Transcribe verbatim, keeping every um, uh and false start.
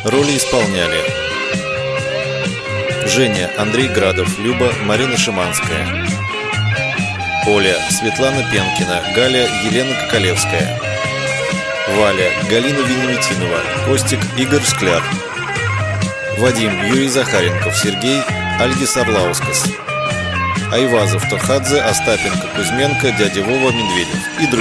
Роли исполняли: Женя – Андрей Градов, Люба – Марина Шиманская, Оля – Светлана Пенкина, Галя – Елена Коколевская, Валя – Галина Венеметинова, Костик – Игорь Скляр, Вадим – Юрий Захаренков, Сергей – Альгис Арлаускас, Айвазов – Торхадзе, Остапенко – Кузьменко, дядя Вова – Медведев и другие.